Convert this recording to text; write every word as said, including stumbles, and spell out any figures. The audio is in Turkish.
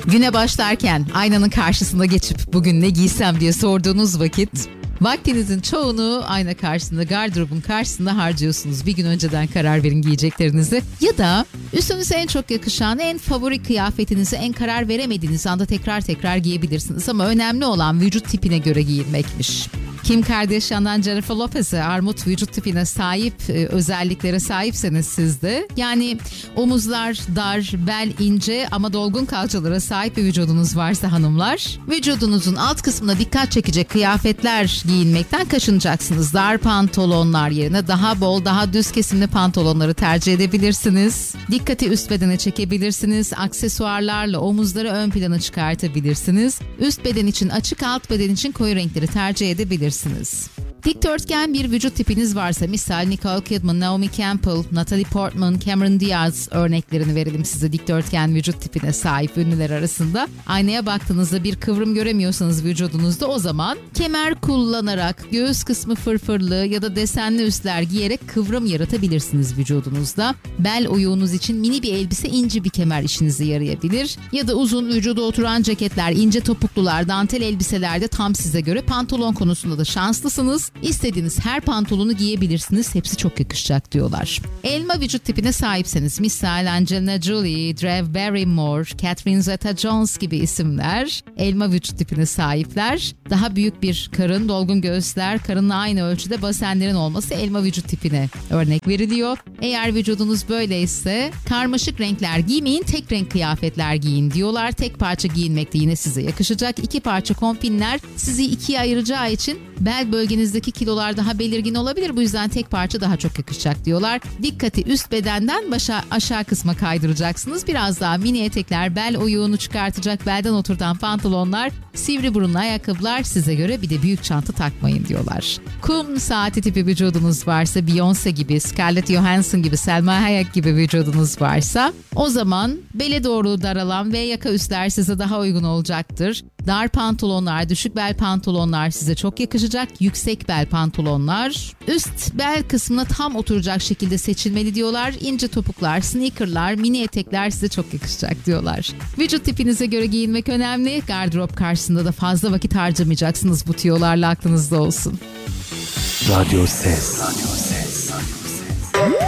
Güne başlarken aynanın karşısına geçip bugün ne giysem diye sorduğunuz vakit vaktinizin çoğunu ayna karşısında, gardırobun karşısında harcıyorsunuz. Bir gün önceden karar verin giyeceklerinizi. Ya da üstünüze en çok yakışan, en favori kıyafetinizi en karar veremediğiniz anda tekrar tekrar giyebilirsiniz. Ama önemli olan vücut tipine göre giyinmekmiş. Kim Kardashian'dan Jennifer Lopez'e armut vücut tipine sahip e, özelliklere sahipseniz siz de, yani omuzlar dar, bel ince ama dolgun kalçalara sahip bir vücudunuz varsa hanımlar, vücudunuzun alt kısmına dikkat çekecek kıyafetler giyinmekten kaçınacaksınız. Dar pantolonlar yerine daha bol, daha düz kesimli pantolonları tercih edebilirsiniz. Dikkati üst bedene çekebilirsiniz. Aksesuarlarla omuzları ön plana çıkartabilirsiniz. Üst beden için açık, alt beden için koyu renkleri tercih edebilirsiniz. Dikdörtgen bir vücut tipiniz varsa, misal Nicole Kidman, Naomi Campbell, Natalie Portman, Cameron Diaz örneklerini verelim size dikdörtgen vücut tipine sahip ünlüler arasında. Aynaya baktığınızda bir kıvrım göremiyorsanız vücudunuzda, o zaman kemer kullanarak göğüs kısmı fırfırlı ya da desenli üstler giyerek kıvrım yaratabilirsiniz vücudunuzda. Bel oyuğunuz için mini bir elbise, ince bir kemer işinize yarayabilir. Ya da uzun vücuda oturan ceketler, ince topuklular, dantel elbiselerde tam size göre. Pantolon konusunda da şanslısınız. İstediğiniz her pantolonu giyebilirsiniz. Hepsi çok yakışacak diyorlar. Elma vücut tipine sahipseniz, misal Angelina Jolie, Drew Barrymore, Catherine Zeta-Jones gibi isimler elma vücut tipine sahipler. Daha büyük bir karın, dolgun göğüsler, karınla aynı ölçüde basenlerin olması elma vücut tipine örnek veriliyor. Eğer vücudunuz böyleyse karmaşık renkler giymeyin, tek renk kıyafetler giyin diyorlar. Tek parça giyinmek de yine size yakışacak. İki parça kombinler sizi ikiye ayıracağı için bel bölgenizdeki kilolar daha belirgin olabilir. Bu yüzden tek parça daha çok yakışacak diyorlar. Dikkati üst bedenden başa aşağı kısma kaydıracaksınız. Biraz daha mini etekler, bel oyuğunu çıkartacak, belden oturtan pantolonlar, sivri burunlu ayakkabılar size göre. Bir de büyük çanta takmayın diyorlar. Kum saati tipi vücudunuz varsa, Beyoncé gibi, Scarlett Johansson gibi, Selma Hayek gibi vücudunuz varsa, o zaman bele doğru daralan ve yaka üstler size daha uygun olacaktır. Dar pantolonlar, düşük bel pantolonlar size çok yakışacak. Yüksek bel pantolonlar üst bel kısmına tam oturacak şekilde seçilmeli diyorlar. İnce topuklar, sneakerlar, mini etekler size çok yakışacak diyorlar. Vücut tipinize göre giyinmek önemli. Gardırop karşısında da fazla vakit harcamayacaksınız, bu tüyolarla aklınızda olsun. Radyo Ses. Radyo Ses.